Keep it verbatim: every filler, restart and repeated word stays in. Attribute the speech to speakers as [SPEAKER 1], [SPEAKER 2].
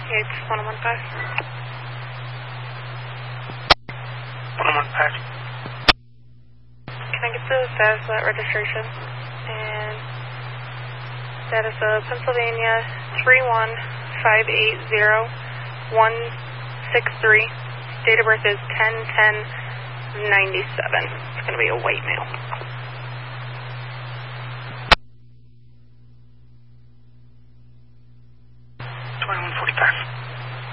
[SPEAKER 1] It's one one five.
[SPEAKER 2] one one five.
[SPEAKER 1] Can I get the status of that registration? And status of Pennsylvania three one five eight zero one six three. Date of birth is ten ten ninety-seven. It's going to be a white male.